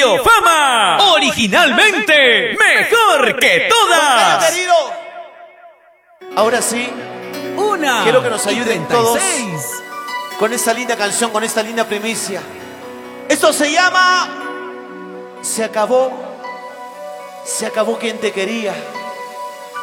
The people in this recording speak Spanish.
Radio Fama. Originalmente mejor que todas. Querido. Ahora sí, quiero que nos ayuden todos con esta linda canción, con esta linda primicia. Esto se llama Se acabó quien te quería.